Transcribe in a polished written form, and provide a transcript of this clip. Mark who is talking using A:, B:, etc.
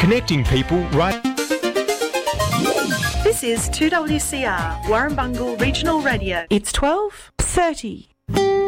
A: Connecting people right...
B: This is 2WCR, Warrumbungle Regional Radio.
C: It's 12:30.